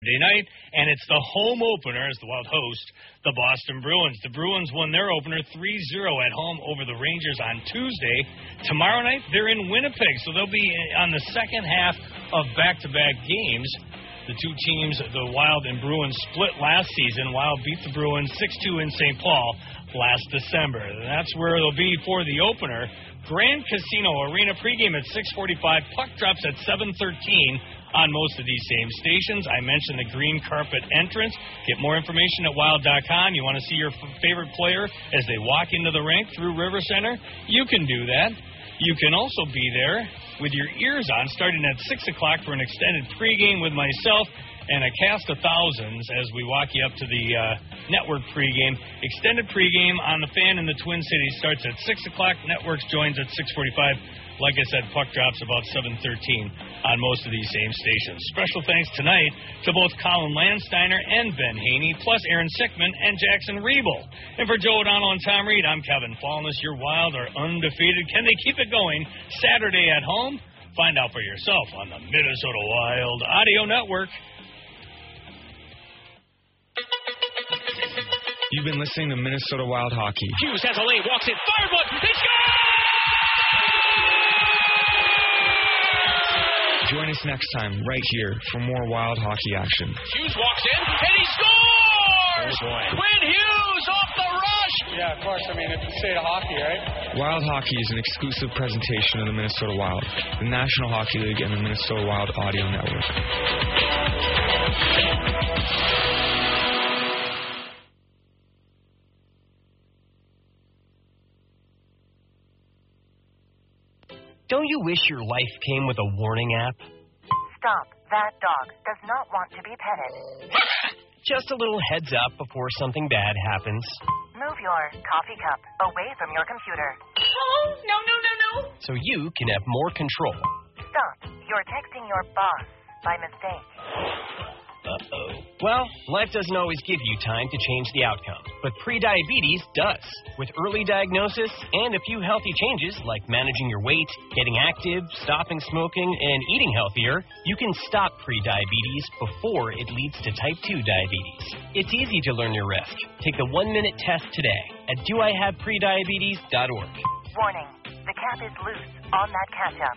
night, and it's the home opener as the Wild host the Boston Bruins. The Bruins won their opener 3-0 at home over the Rangers on Tuesday. Tomorrow night, they're in Winnipeg, so they'll be on the second half of back-to-back games. The two teams, the Wild and Bruins, split last season. Wild beat the Bruins 6-2 in St. Paul last December. That's where they'll be for the opener. Grand Casino Arena pregame at 6:45. Puck drops at 7:13 on most of these same stations. I mentioned the green carpet entrance. Get more information at wild.com. You want to see your favorite player as they walk into the rink through River Center? You can do that. You can also be there with your ears on starting at 6 o'clock for an extended pregame with myself and a cast of thousands as we walk you up to the network pregame. Extended pregame on the Fan in the Twin Cities starts at 6 o'clock. Networks joins at 6:45. Like I said, puck drops about 7:13 on most of these same stations. Special thanks tonight to both Colin Landsteiner and Ben Haney, plus Aaron Sickman and Jackson Riebel. And for Joe O'Donnell and Tom Reed, I'm Kevin Fallness. Your Wild are undefeated. Can they keep it going Saturday at home? Find out for yourself on the Minnesota Wild Audio Network. You've been listening to Minnesota Wild Hockey. Hughes has a lane, walks in, fired one, they score! Join us next time, right here, for more Wild Hockey action. Hughes walks in, and he scores! Oh, boy. Quinn Hughes off the rush! Yeah, of course. I mean, it's the state of hockey, right? Wild Hockey is an exclusive presentation of the Minnesota Wild, the National Hockey League, and the Minnesota Wild Audio Network. Don't you wish your life came with a warning app? Stop. That dog does not want to be petted. Just a little heads up before something bad happens. Move your coffee cup away from your computer. Oh, no. So you can have more control. Stop. You're texting your boss by mistake. Uh-oh. Well, life doesn't always give you time to change the outcome, but prediabetes does. With early diagnosis and a few healthy changes like managing your weight, getting active, stopping smoking, and eating healthier, you can stop prediabetes before it leads to type 2 diabetes. It's easy to learn your risk. Take the 1-minute test today at doihaveprediabetes.org. Warning. The cap is loose on that ketchup.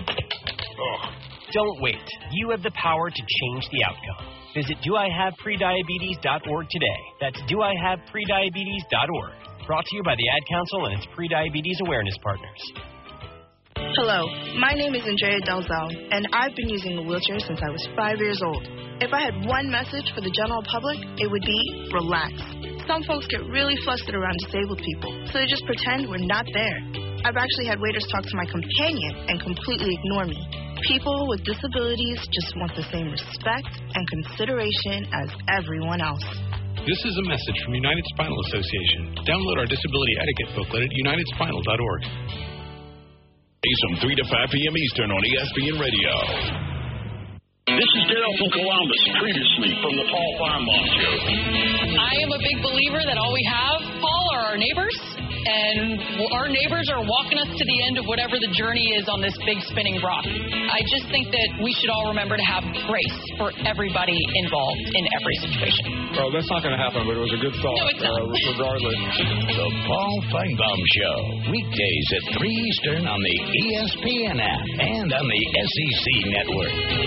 Don't wait. You have the power to change the outcome. Visit doihaveprediabetes.org today. That's doihaveprediabetes.org. Brought to you by the Ad Council and its Prediabetes Awareness Partners. Hello, my name is Andrea Delzell, and I've been using a wheelchair since I was 5 years old. If I had one message for the general public, it would be relax. Some folks get really flustered around disabled people, so they just pretend we're not there. I've actually had waiters talk to my companion and completely ignore me. People with disabilities just want the same respect and consideration as everyone else. This is a message from United Spinal Association. Download our disability etiquette booklet at unitedspinal.org. From 3 to 5 p.m. Eastern on ESPN Radio. This is Daryl from Columbus, previously from the Paul Farmbaum Show. I am a big believer that all we have, Paul, are our neighbors. And our neighbors are walking us to the end of whatever the journey is on this big spinning rock. I just think that we should all remember to have grace for everybody involved in every situation. Well, that's not going to happen, but it was a good thought. No, it's not. Regardless. The Paul Feinbaum Show, weekdays at 3 Eastern on the ESPN app and on the SEC Network.